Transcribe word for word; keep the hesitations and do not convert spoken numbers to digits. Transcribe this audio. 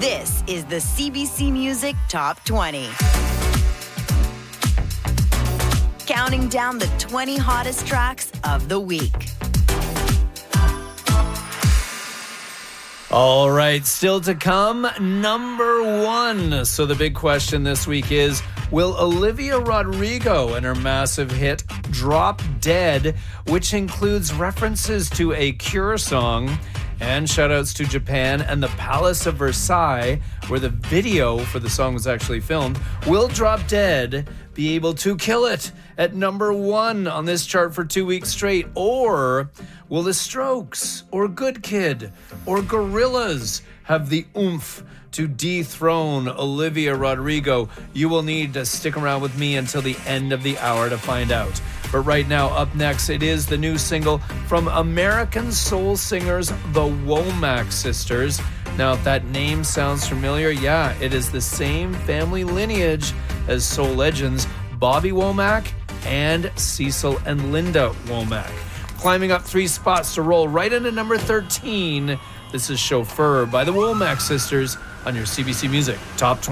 This is the C B C Music Top twenty. Counting down the twenty hottest tracks of the week. All right, still to come, number one. So the big question this week is, will Olivia Rodrigo and her massive hit Drop Dead, which includes references to a Cure song and shoutouts to Japan and the Palace of Versailles, where the video for the song was actually filmed, will Drop Dead be able to kill it at number one on this chart for two weeks straight? Or will the Strokes or Good Kid or Gorillaz have the oomph to dethrone Olivia Rodrigo? You will need to stick around with me until the end of the hour to find out. But right now, up next, it is the new single from American soul singers, the Womack Sisters. Now, if that name sounds familiar, yeah, it is the same family lineage as soul legends Bobby Womack and Cecil and Linda Womack. Climbing up three spots to roll right into number thirteen, this is Chauffeur by the Womack Sisters on your C B C Music Top twenty.